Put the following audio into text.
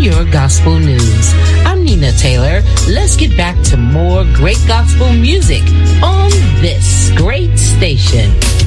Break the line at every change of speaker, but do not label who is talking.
your gospel news. I'm Nina Taylor. Let's get back to more great gospel music on this great station.